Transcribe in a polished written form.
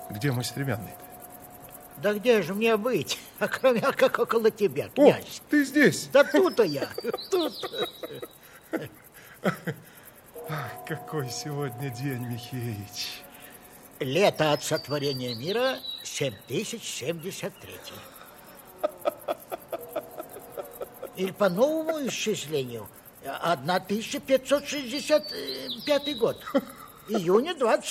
Где мой стремянный? Да где же мне быть, кроме как около тебя, князь? О, ты здесь? Да тут-то я, тут. Какой сегодня день, Михеич? Лето от сотворения мира 7073. Или по новому исчислению 1565 год. Июня 20